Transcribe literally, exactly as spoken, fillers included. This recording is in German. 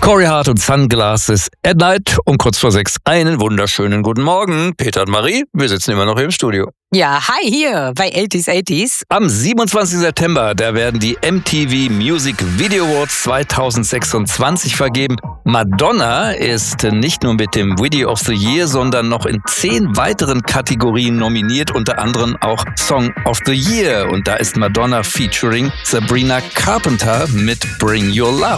Corey Hart und Sunglasses at Night um kurz vor sechs. Einen wunderschönen guten Morgen. Peter und Marie, wir sitzen immer noch hier im Studio. Ja, hi hier bei achtziger achtziger. Am siebenundzwanzigsten September, da werden die M T V Music Video Awards zweitausendsechsundzwanzig vergeben. Madonna ist nicht nur mit dem Video of the Year, sondern noch in zehn weiteren Kategorien nominiert, unter anderem auch Song of the Year. Und da ist Madonna featuring Sabrina Carpenter mit Bring Your Love.